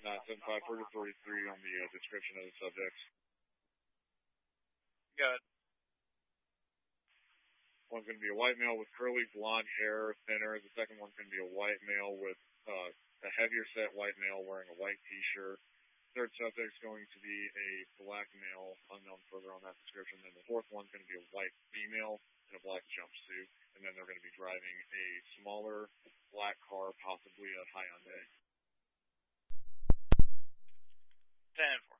Not 75443 on the description of the subjects. Got it. One's going to be a white male with curly blonde hair, thinner. The second one's going to be a white male with a heavier set white male wearing a white T-shirt. Third subject's going to be a black male, unknown further on that description. And the fourth one's going to be a white female in a black jumpsuit. And then they're going to be driving a smaller black car, possibly a Hyundai. 10-4.